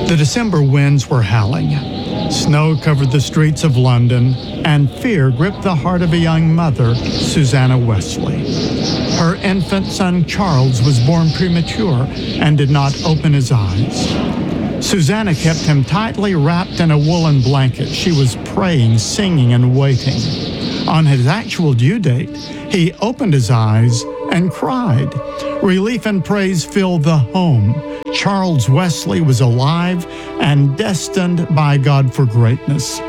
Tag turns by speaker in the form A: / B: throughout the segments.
A: The December winds were howling. Snow covered the streets of London, and fear gripped the heart of a young mother, Susanna Wesley. Her infant son Charles was born premature and did not open his eyes. Susanna kept him tightly wrapped in a woolen blanket. She was praying, singing, and waiting. On his actual due date, he opened his eyes and cried. Relief and praise filled the home. Charles Wesley was alive and destined by God for greatness.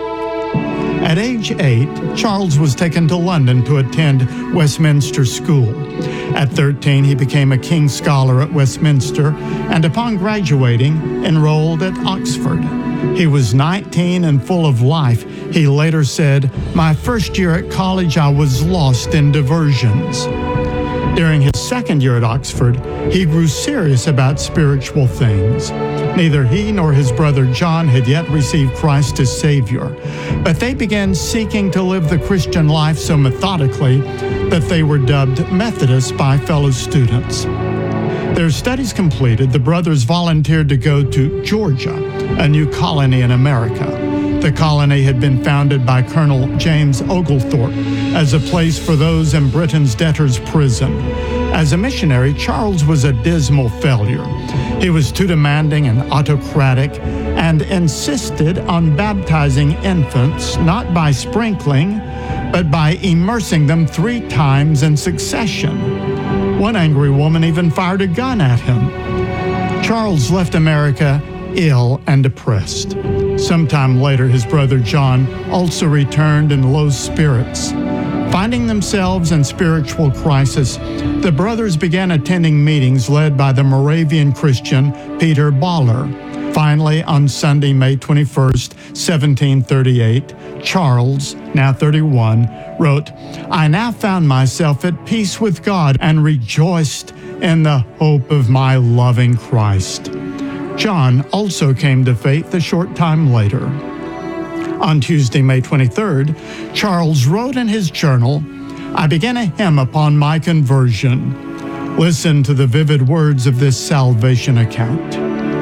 A: At age 8, Charles was taken to London to attend Westminster School. At 13, he became a King's Scholar at Westminster, and upon graduating, enrolled at Oxford. He was 19 and full of life. He later said, "My first year at college, I was lost in diversions." During his second year at Oxford, he grew serious about spiritual things. Neither he nor his brother John had yet received Christ as Savior, but they began seeking to live the Christian life so methodically that they were dubbed Methodists by fellow students. Their studies completed, the brothers volunteered to go to Georgia, a new colony in America. The colony had been founded by Colonel James Oglethorpe as a place for those in Britain's debtor's prison. As a missionary, Charles was a dismal failure. He was too demanding and autocratic and insisted on baptizing infants not by sprinkling, but by immersing them 3 times in succession. One angry woman even fired a gun at him. Charles left America ill and depressed. Sometime later, his brother John also returned in low spirits. Finding themselves in spiritual crisis, the brothers began attending meetings led by the Moravian Christian Peter Baller. Finally, on Sunday, May 21st, 1738, Charles, now 31, wrote, "I now found myself at peace with God and rejoiced in the hope of my loving Christ." John also came to faith a short time later. On Tuesday, May 23rd, Charles wrote in his journal, "I began a hymn upon my conversion." Listen to the vivid words of this salvation account.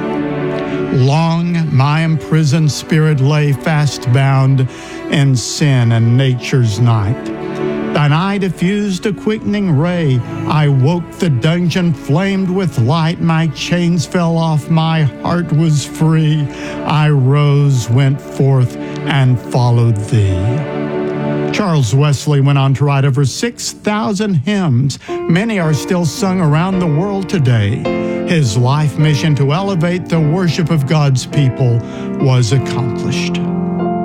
A: "Long my imprisoned spirit lay fast bound in sin and nature's night. Thine eye diffused a quickening ray. I woke, the dungeon flamed with light. My chains fell off, my heart was free. I rose, went forth, and followed thee." Charles Wesley went on to write over 6,000 hymns. Many are still sung around the world today. His life mission to elevate the worship of God's people was accomplished.